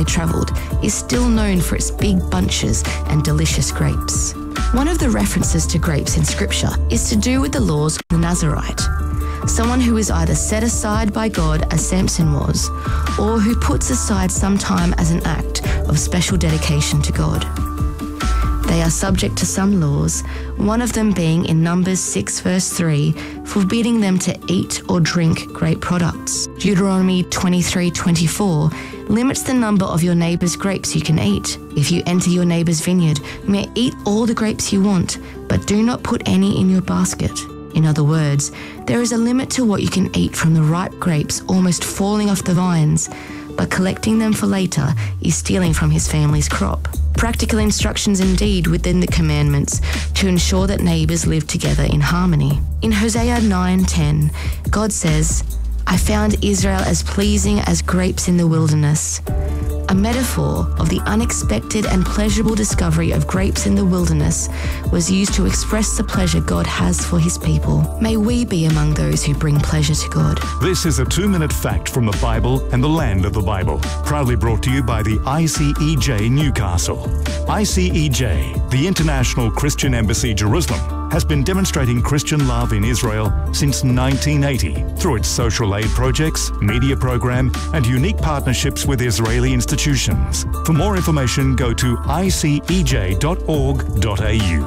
travelled, is still known for its big bunches and delicious grapes. One of the references to grapes in Scripture is to do with the laws of the Nazarite, someone who is either set aside by God as Samson was, or who puts aside some time as an act of special dedication to God. They are subject to some laws, one of them being in Numbers 6 verse 3, forbidding them to eat or drink grape products. Deuteronomy 23:24 limits the number of your neighbour's grapes you can eat. If you enter your neighbour's vineyard, you may eat all the grapes you want, but do not put any in your basket. In other words, there is a limit to what you can eat from the ripe grapes almost falling off the vines, but collecting them for later is stealing from his family's crop. Practical instructions indeed within the commandments to ensure that neighbours live together in harmony. In Hosea 9:10, God says, "I found Israel as pleasing as grapes in the wilderness," a metaphor of the unexpected and pleasurable discovery of grapes in the wilderness was used to express the pleasure God has for his people. May we be among those who bring pleasure to God. This is a 2-minute fact from the Bible and the land of the Bible, proudly brought to you by the ICEJ Newcastle. ICEJ, the International Christian Embassy Jerusalem, has been demonstrating Christian love in Israel since 1980 through its social aid projects, media program, and unique partnerships with Israeli institutions. For more information, go to icej.org.au.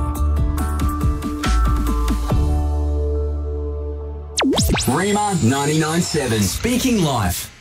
Rhema 99.7, Speaking Life.